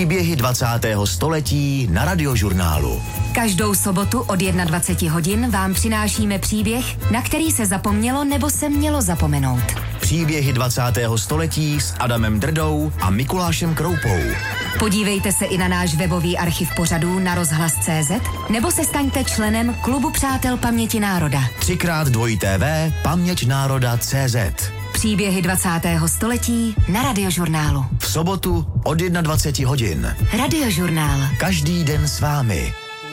Příběhy 20. století na Radiožurnálu. Každou sobotu od 21 hodin vám přinášíme příběh, na který se zapomnělo nebo se mělo zapomenout. Příběhy 20. století s Adamem Drdou a Mikulášem Kroupou. Podívejte se i na náš webový archiv pořadů na rozhlas.cz nebo se staňte členem Klubu přátel paměti národa. 3x2 paměťnároda.cz. Příběhy 20. století na Radiožurnálu. V sobotu od 21 hodin. Radiožurnál. Každý den s vámi.